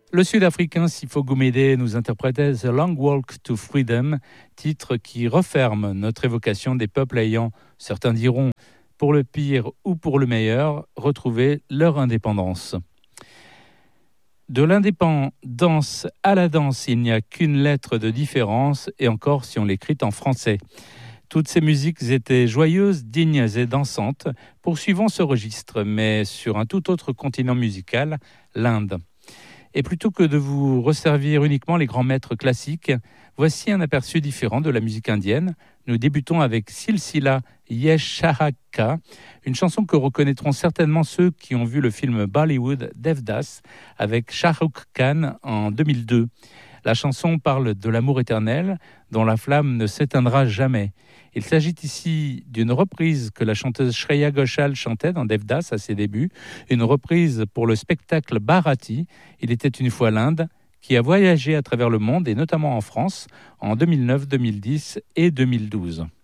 Le Sud-Africain Sipho Gumede nous interprétait The Long Walk to Freedom, titre qui referme notre évocation des peuples ayant, certains diront, pour le pire ou pour le meilleur, retrouvé leur indépendance. De l'indépendance à la danse, il n'y a qu'une lettre de différence, et encore si on l'écrit en français. Toutes ces musiques étaient joyeuses, dignes et dansantes, poursuivant ce registre, mais sur un tout autre continent musical, l'Inde. Et plutôt que de vous resservir uniquement les grands maîtres classiques, voici un aperçu différent de la musique indienne. Nous débutons avec Silsila Yeshahaka, une chanson que reconnaîtront certainement ceux qui ont vu le film Bollywood Devdas avec Shah Rukh Khan en 2002. La chanson parle de l'amour éternel dont la flamme ne s'éteindra jamais. Il s'agit ici d'une reprise que la chanteuse Shreya Ghoshal chantait dans Devdas à ses débuts, une reprise pour le spectacle Bharati, Il était une fois l'Inde, qui a voyagé à travers le monde et notamment en France en 2009, 2010 et 2012.